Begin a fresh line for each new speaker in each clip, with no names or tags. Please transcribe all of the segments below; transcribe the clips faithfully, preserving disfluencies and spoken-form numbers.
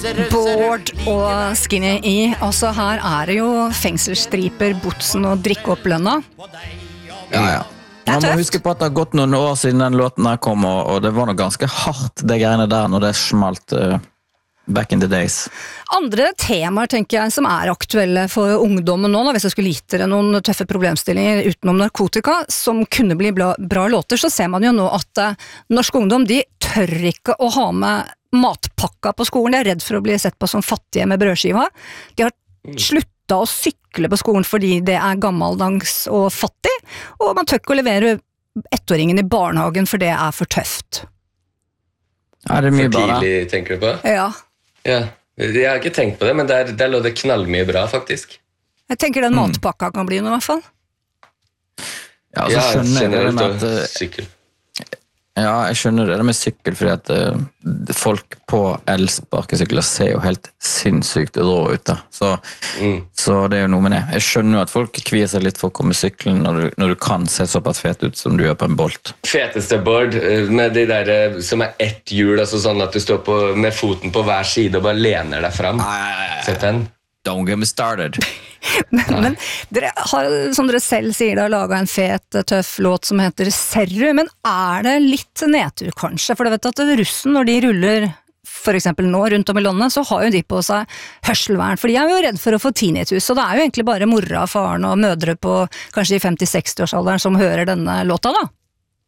Bård og Skinny E. Altså her er det jo fengselsstriper, botsen og drikke opp lønna.
Ja, ja. Man må huske på at det har gått noen år siden den låten her kom, og, og det var noe ganske hardt, det greiene der, når det smalt uh, back in the days.
Andre temaer, tenker jeg, som er aktuelle for ungdommen nå, hvis jeg skulle gitt dere noen tøffe problemstillinger utenom narkotika, som kunne bli bra, bra låter, så ser man jo nå at uh, norsk ungdom, de tør ikke å ha med matpakka på skolen. De er redd for å bli sett på som fattige med brødskiva. De har sluttet å sykle på skolen fordi det er gammeldags og fattig, og man tør ikke å levere ettåringen i barnehagen for det er for tøft.
Er det mye
for
bra?
tidlig, tenker du på?
Ja.
Ja. Jeg har ikke tenkt på det, men der, der lå det knallmye bra, faktisk.
Jeg tenker den matpakka kan bli noe i hvert fall.
Ja, så skjønner jeg det med at...
sykkel.
Ja, jeg skjønner det med sykkel, fordi at uh, folk på elsparkesykler ser jo helt sinnssykt rå ut da. Så, mm. så det er jo noe med det. Jeg skjønner jo at folk kvier seg litt for å komme med syklen når du, når du kan se såpass fet ut som du gjør på en Bolt.
Feteste Bård, med de der som er ett hjul, altså sånn at du står på, med foten på hver side og bare lener deg fram. Sett den.
Don't get me started.
men, men dere har, som dere selv sier, da, laget en fet, tøff låt som heter Serru, men er det litt nedtur kanskje? For du vet at russen, når de ruller for eksempel nå rundt om i landet, så har jo de på seg hørselvern, for de er jo redd for å få tinnitus, og det er jo egentlig bare mora, faren og mødre på kanskje i femti-seksti-årsalderen som hører denne låta da.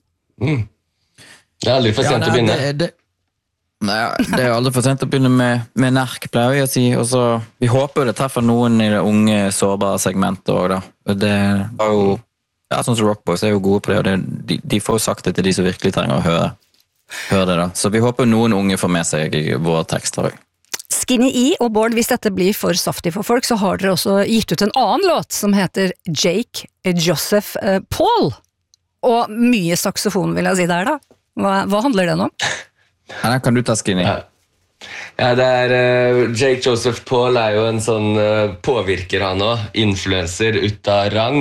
Mm. Det er aldri for sent
ja,
å begynne.
Det, det, Nei, det er jo aldri for sent å begynne med, med nerk, pleier vi å si. Og så, vi håper jo det treffer noen i det unge, sårbare segmentet også, da. Det er jo, ja, sånn som Rockboys er jo gode på det, og det, de, de får jo sagt det til de som virkelig trenger å høre, høre det, da. Så vi håper noen unge får med seg våre tekster.
Skinny E og Bård, hvis dette blir for saftig for folk, så har dere også gitt ut en annen låt som heter Jake Joseph uh, Paul. Og mye saksofon, vil jeg si der, da. Hva, hva handler den om?
Ja, den kan du ta, Skinny.
Ja, ja det er uh, Jake Joseph Paul er jo en sånn uh, påvirker han også, influencer ut av rang,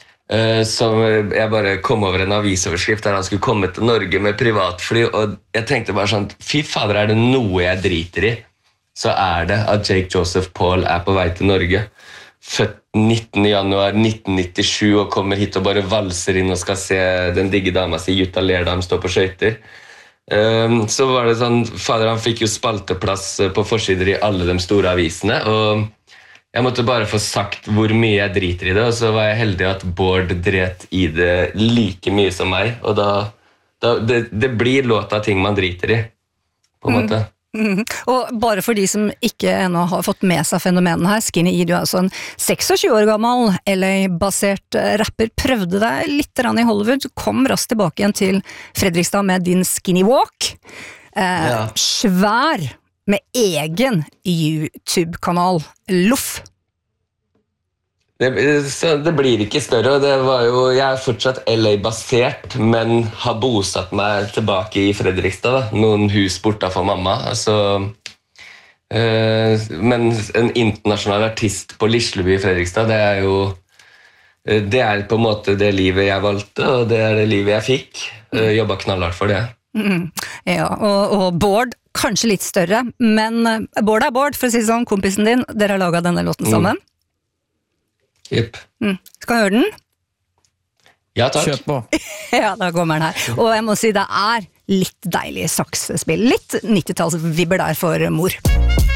uh, som jeg bare kom over en avisoverskrift der han skulle komme til Norge med privatfly, og jeg tenkte bare sånn, fy fader, er det noe jeg driter i, så er det at Jake Joseph Paul er på vei til Norge. Født nittende januar nitten nittisju og kommer hit og bare valser inn og skal se den digge dama si Jutta Lerdam stå på skøyter. Um, så var det sånn, fader han fikk jo spalteplass på forsider i alle de store avisene, og jeg måtte bare få sagt hvor mye jeg driter i det, og så var jeg heldig at Bård dret i det like mye som meg, og da, da det, det blir låt av ting man driter i, på en måte.
Mm. Mm. Og bare for de som ikke ennå har fått med seg fenomenen her, Skinny E, du er altså en tjueseks år gammel L A-basert rapper, prøvde deg litt i Hollywood, kom raskt tilbake igjen til Fredrikstad med din Skinny Walk, eh, ja. Svær, med egen YouTube-kanal, Loff.
Det, det blir ikke større, og det var jo, jeg er fortsatt L A-basert, men har bosatt meg tilbake i Fredrikstad, da. Noen hus borte for mamma, altså, øh, men en internasjonal artist på Lisleby i Fredrikstad, det er jo, det er på en måte det livet jeg valgte, og det er det livet jeg fikk, øh, jobbet knallhardt for det.
Mm, ja, og, og Bård, kanskje litt større, men Bård er Bård, for å si sånn, kompisen din, dere har laget denne låten sammen. Mm.
Yep.
Mm. Skal jeg høre den?
Ja, takk.
Kjør på.
Ja, da kommer den her. Og jeg må si, det er litt deilig saksespill. Litt nittitalls-vibber der for mor.